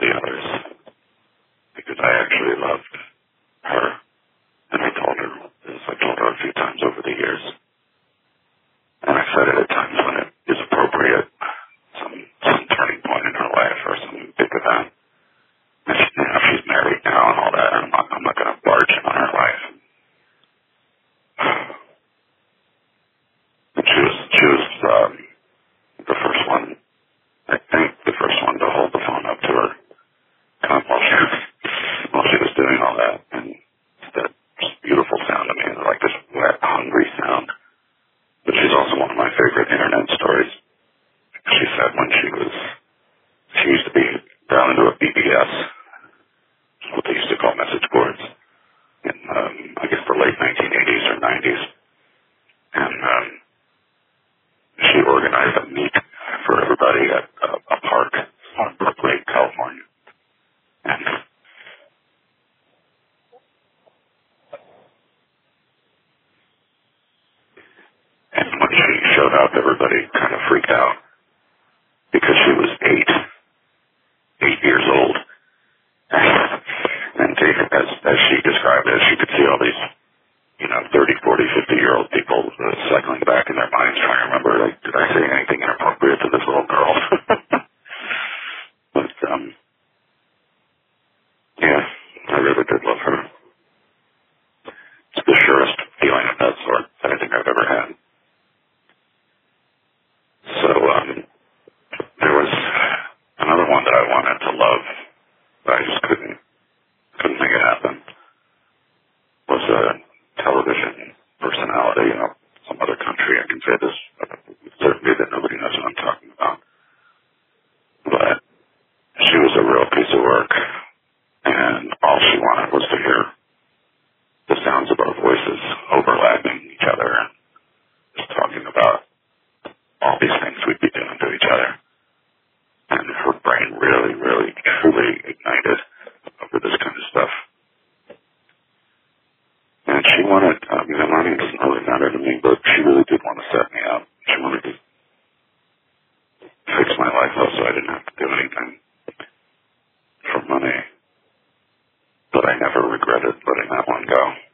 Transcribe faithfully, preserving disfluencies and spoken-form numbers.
the others because I actually loved her. And I told her this. I told her a few times over the years. And I said it at times when it is appropriate, some, some turning point in her life or some big event. And she, you know, she's married now and all that. And I'm not, I'm not going to barge in on her life. And she was, she was um, the first one, I think, the first one to hold the phone up to her um, while she was, while she was doing all that. And that just beautiful sound. I mean, like this wet, hungry sound. But she's also one of my favorite internet stories. She said when she was, she used to be down into a B B S, what they used to call message boards, in, um, I guess, the late nineteen eighties or nineties. And um, she organized a meet for everybody at a, a park on Brook Lake, California. And And when she showed up, everybody kind of freaked out because she was eight, eight years old. And they, as, as she described it, she could see all these, you know, thirty, forty, fifty-year-old people uh, cycling back in their minds trying to remember, like, did I say anything inappropriate to this little girl? But, um, yeah, I really did love her. It's the surest feeling of that sort that I think I've ever had. So, um, there was another one that I wanted to love, but I just couldn't, couldn't make it happen, was a television personality, you know, some other country. I can say this with certainty that nobody knows what I'm talking about. But she was a real piece of work, and all she wanted was to hear the sounds of our voices overlapping each other and just talking about all these things we'd be doing to each other. And her brain really, really, truly ignited over this kind of stuff. And she wanted, I mean, the money doesn't really matter to me, but she really did want to set me up. She wanted to fix my life up so I didn't have to do anything for money. But I never regretted letting that one go.